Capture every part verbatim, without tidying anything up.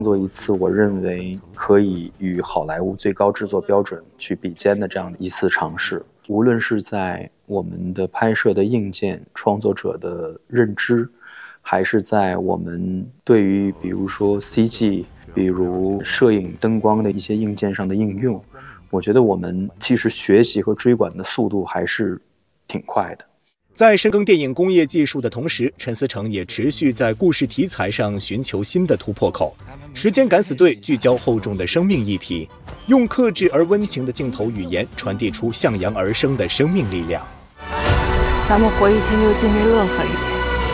做一次我认为可以与好莱坞最高制作标准去比肩的这样一次尝试。无论是在我们的拍摄的硬件、创作者的认知，还是在我们对于比如说 C G、比如摄影、灯光的一些硬件上的应用，我觉得我们其实学习和追赶的速度还是挺快的。 在深耕电影工业技术的同时，陈思诚也持续在故事题材上寻求新的突破口。时间敢死队聚焦厚重的生命议题，用克制而温情的镜头语言传递出向阳而生的生命力量。 咱们活一天就尽力乐呵一点。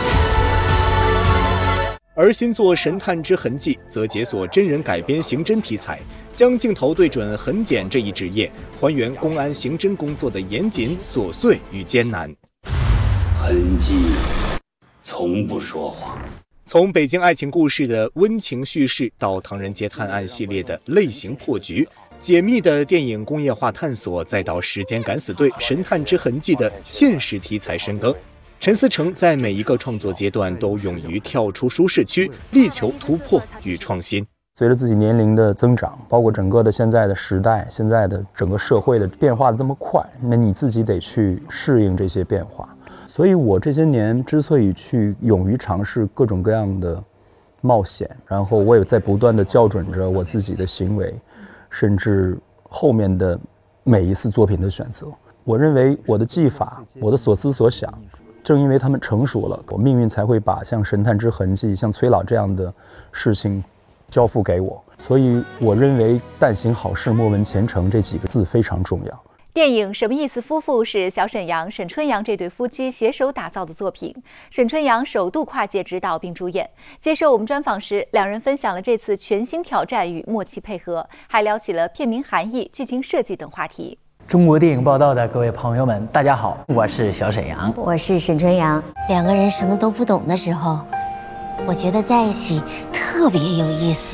而新作《神探之痕迹》则解锁真人改编刑侦题材，将镜头对准痕检这一职业，还原公安刑侦工作的严谨、琐碎与艰难。 痕迹从不说谎。 从北京爱情故事的温情叙事到唐人街探案系列的类型破局，解密的电影工业化探索，再到时间敢死队《神探之痕迹》的现实题材深耕，陈思诚在每一个创作阶段都勇于跳出舒适区，力求突破与创新。 随着自己年龄的增长，包括整个的现在的时代，现在的整个社会的变化的这么快，那你自己得去适应这些变化。所以我这些年之所以去勇于尝试各种各样的冒险，然后我也在不断的校准着我自己的行为，甚至后面的每一次作品的选择。我认为我的技法，我的所思所想，正因为他们成熟了，我命运才会把像《神探之痕迹》、像崔老这样的事情交付给我。所以我认为但行好事莫问前程这几个字非常重要。 电影《什么意思夫妇》是小沈阳、沈春阳这对夫妻携手打造的作品，沈春阳首度跨界执导并主演。接受我们专访时，两人分享了这次全新挑战与默契配合，还聊起了片名含义、剧情设计等话题。 中国电影报道的各位朋友们，大家好，我是小沈阳， 我是沈春阳。两个人什么都不懂的时候，我觉得在一起特别有意思。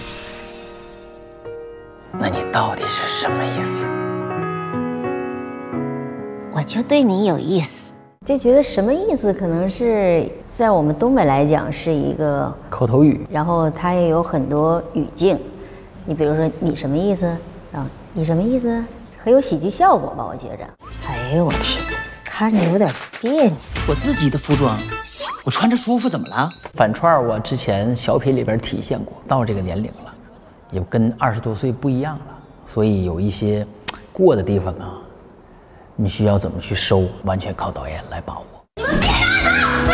那你到底是什么意思？ 我就对你有意思， 就觉得什么意思，可能是在我们东北来讲是一个口头语， 然后它也有很多语境。你比如说你什么意思，然后你什么意思，很有喜剧效果吧，我觉着。 哎呦我天，看着有点别扭。 我自己的服装，我穿着舒服怎么了？反串我之前小品里边体现过，到这个年龄了，也跟二十多岁不一样了，所以有一些过的地方啊。你需要怎么去收，完全靠导演来把握。 你们别打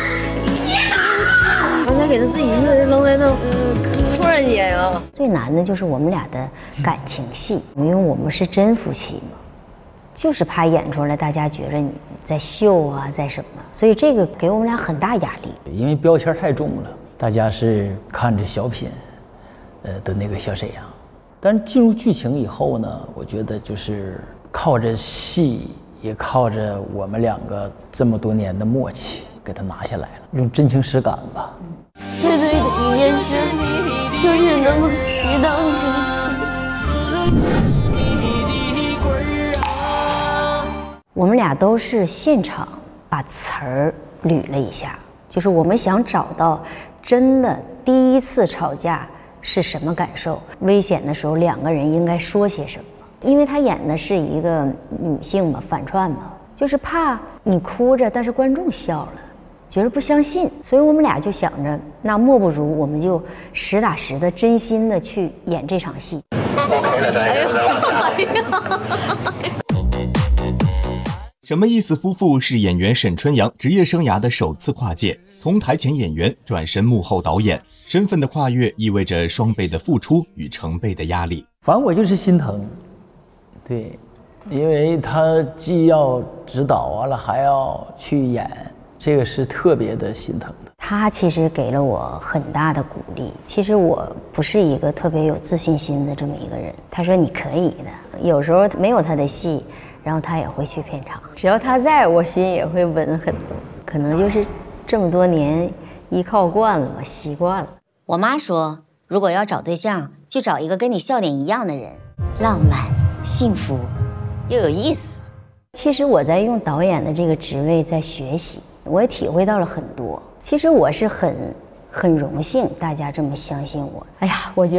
他！刚才给他自己一个人扔在那，呃，突然间啊。 最难的就是我们俩的感情戏，因为我们是真夫妻嘛，就是怕演出来大家觉着你在秀啊，在什么，所以这个给我们俩很大压力。 因为标签太重了，大家是看着小品，呃的那个小沈阳，但是进入剧情以后呢，我觉得就是。靠着戏，也靠着我们两个这么多年的默契，给他拿下来了，用真情实感吧。 最对的一件事，就是能够娶到你。我们俩都是现场把词儿捋了一下，就是我们想找到真的第一次吵架是什么感受，危险的时候两个人应该说些什么。因为他演的是一个女性嘛，反串嘛，就是怕你哭着，但是观众笑了，觉得不相信，所以我们俩就想着，那莫不如我们就实打实的、真心的去演这场戏。 OK 了，咱也了。 什么意思？夫妇是演员沈春阳职业生涯的首次跨界，从台前演员转身幕后导演，身份的跨越意味着双倍的付出与成倍的压力。 反正我就是心疼。对，因为他既要指导完了还要去演，这个是特别的心疼的。 他其实给了我很大的鼓励。其实我不是一个特别有自信心的这么一个人。他说你可以的，有时候没有他的戏，然后他也会去片场。 只要他在，我心也会稳很多。 可能就是这么多年依靠惯了吧，习惯了。我妈说，如果要找对象，就找一个跟你笑点一样的人，浪漫。幸福又有意思。其实我在用导演的这个职位在学习，我也体会到了很多。其实我是很很荣幸大家这么相信我。 哎呀，我觉得